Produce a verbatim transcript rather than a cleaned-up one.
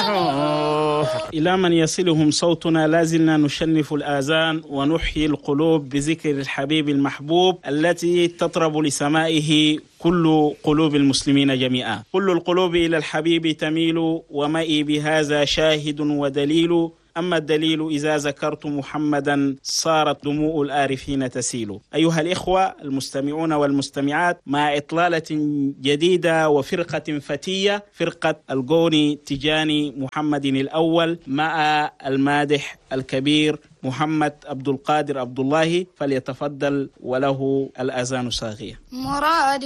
إلى من يصلهم صوتنا لازلنا نشنف الآذان ونحيي القلوب بذكر الحبيب المحبوب التي تطرب لسمائه كل قلوب المسلمين جميعا. كل القلوب إلى الحبيب تميل ومئي بهذا شاهد ودليل. أما الدليل إذا ذكرت محمدا صارت دموع الآرفين تسيل. أيها الإخوة المستمعون والمستمعات، مع إطلالة جديدة وفرقة فتية، فرقة القوني تجاني محمد الأول مع المادح الكبير محمد عبد القادر عبد الله، فليتفضل وله الأذان صاغية.